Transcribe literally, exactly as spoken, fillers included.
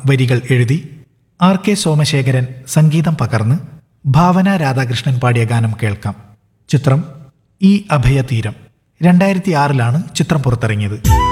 വരികൾ എഴുതി R K Somasekharan സംഗീതം പകർന്ന് ഭാവന രാധാകൃഷ്ണൻ പാടിയ ഗാനം കേൾക്കാം. ചിത്രം ഈ അഭയതീരം. രണ്ടായിരത്തി ആറിലാണ് ചിത്രം പുറത്തിറങ്ങിയത്.